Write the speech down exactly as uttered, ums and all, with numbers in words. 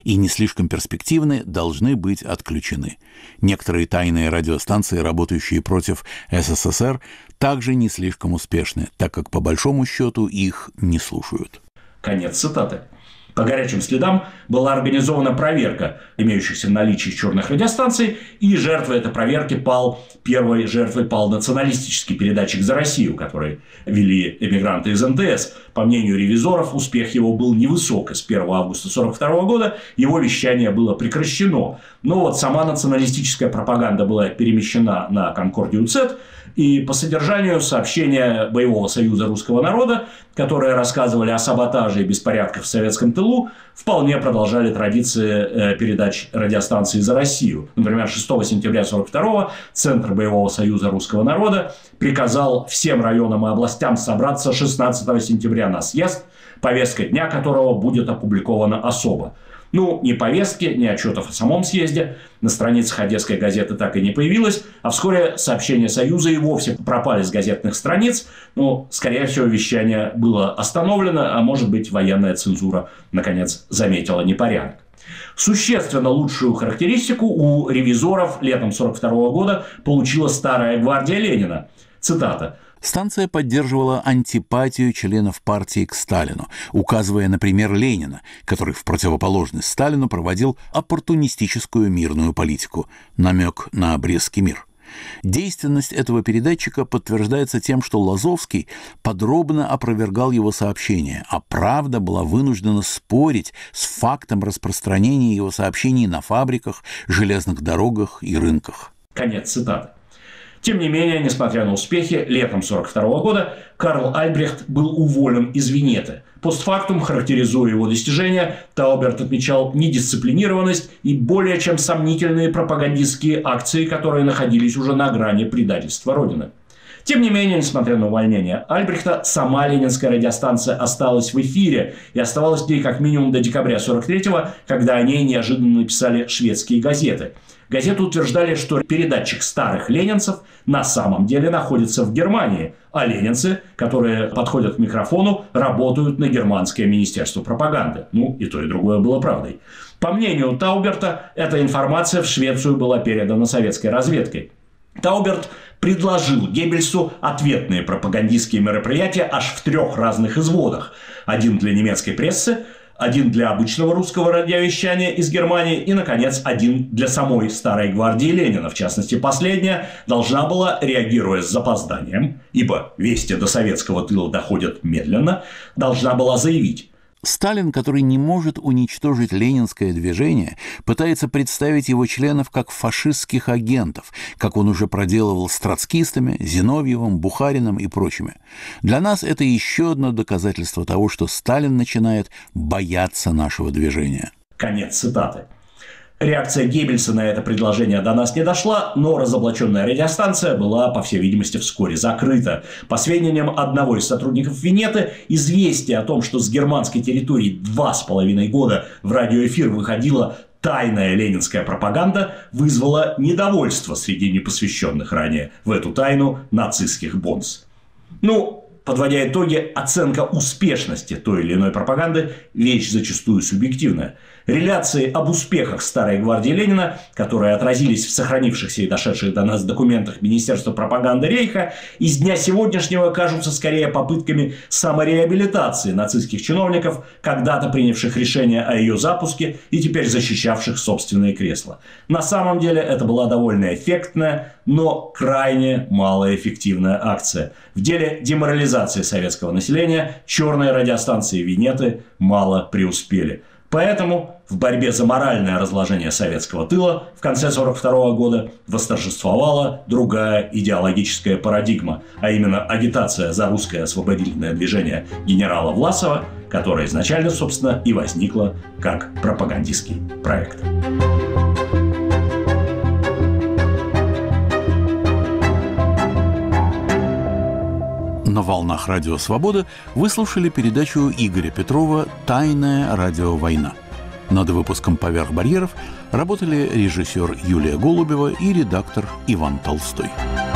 и не слишком перспективны, должны быть отключены. Некоторые тайные радиостанции, работающие против СССР, также не слишком успешны, так как по большому счету их не слушают. Конец цитаты. По горячим следам была организована проверка имеющихся в наличии черных радиостанций, и жертвой этой проверки пал, первой жертвой пал националистический передатчик «За Россию», который вели эмигранты из эн тэ эс. По мнению ревизоров, успех его был невысок, и с первого августа тысяча девятьсот сорок второго года его вещание было прекращено. Но вот сама националистическая пропаганда была перемещена на Конкордию Цет, и по содержанию сообщения Боевого союза русского народа, которые рассказывали о саботаже и беспорядках в советском тылу, вполне продолжали традиции передач радиостанции «За Россию». Например, шестого сентября тысяча девятьсот сорок второго Центр Боевого союза русского народа приказал всем районам и областям собраться шестнадцатого сентября на съезд, повестка дня которого будет опубликована особо. Ну, ни повестки, ни отчетов о самом съезде на страницах Одесской газеты так и не появилось, а вскоре сообщения Союза и вовсе пропали с газетных страниц. Ну, скорее всего, вещание было остановлено, а может быть, военная цензура, наконец, заметила непорядок. Существенно лучшую характеристику у ревизоров летом тысяча девятьсот сорок второго года получила старая гвардия Ленина. Цитата. Станция поддерживала антипатию членов партии к Сталину, указывая на пример Ленина, который в противоположность Сталину проводил оппортунистическую мирную политику, намек на Брестский мир. Действенность этого передатчика подтверждается тем, что Лазовский подробно опровергал его сообщения, а «Правда» была вынуждена спорить с фактом распространения его сообщений на фабриках, железных дорогах и рынках. Конец цитаты. Тем не менее, несмотря на успехи, летом тысяча девятьсот сорок второго года Карл Альбрехт был уволен из Венеты. Постфактум, характеризуя его достижения, Тауберт отмечал недисциплинированность и более чем сомнительные пропагандистские акции, которые находились уже на грани предательства Родины. Тем не менее, несмотря на увольнение Альбрехта, сама ленинская радиостанция осталась в эфире и оставалась в ней как минимум до декабря тысяча девятьсот сорок третьего, когда о ней неожиданно написали шведские газеты. Газеты утверждали, что передатчик старых ленинцев на самом деле находится в Германии, а ленинцы, которые подходят к микрофону, работают на германское министерство пропаганды. Ну, и то, и другое было правдой. По мнению Тауберта, эта информация в Швецию была передана советской разведкой. Тауберт предложил Геббельсу ответные пропагандистские мероприятия аж в трех разных изводах. Один для немецкой прессы, один для обычного русского радиовещания из Германии и, наконец, один для самой старой гвардии Ленина. В частности, последняя должна была, реагируя с запозданием, ибо вести до советского тыла доходят медленно, должна была заявить: Сталин, который не может уничтожить ленинское движение, пытается представить его членов как фашистских агентов, как он уже проделывал с троцкистами, Зиновьевым, Бухариным и прочими. Для нас это еще одно доказательство того, что Сталин начинает бояться нашего движения. Конец цитаты. Реакция Геббельса на это предложение до нас не дошла, но разоблаченная радиостанция была, по всей видимости, вскоре закрыта. По сведениям одного из сотрудников Венеты, известие о том, что с германской территории два с половиной года в радиоэфир выходила тайная ленинская пропаганда, вызвало недовольство среди непосвященных ранее в эту тайну нацистских бонз. Ну, подводя итоги, оценка успешности той или иной пропаганды – вещь зачастую субъективная. Реляции об успехах старой гвардии Ленина, которые отразились в сохранившихся и дошедших до нас документах Министерства пропаганды Рейха, из дня сегодняшнего кажутся скорее попытками самореабилитации нацистских чиновников, когда-то принявших решение о ее запуске и теперь защищавших собственные кресла. На самом деле это была довольно эффектная, но крайне малоэффективная акция. В деле деморализации советского населения черные радиостанции Венеты мало преуспели. Поэтому в борьбе за моральное разложение советского тыла в конце тысяча девятьсот сорок второго года восторжествовала другая идеологическая парадигма, а именно агитация за русское освободительное движение генерала Власова, которое изначально, собственно, и возникло как пропагандистский проект. На волнах Радио Свобода вы слушали передачу Игоря Петрова «Тайная радиовойна». Над выпуском «Поверх барьеров» работали режиссер Юлия Голубева и редактор Иван Толстой.